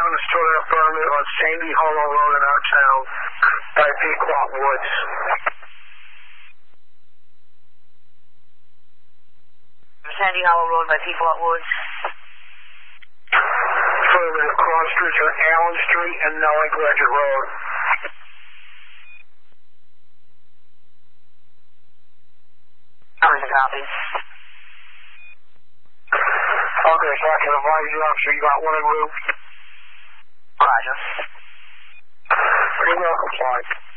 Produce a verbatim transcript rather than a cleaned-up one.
having a store permit on Sandy Hollow Road in our town by Pequot Woods. Sandy Hollow Road by Pequot Woods. Further across streets on Allen Street and Nellie Ledger Road. Here's a copy. Okay, so I can advise you, officer, you got one in room. Roger. You're welcome, Clyde.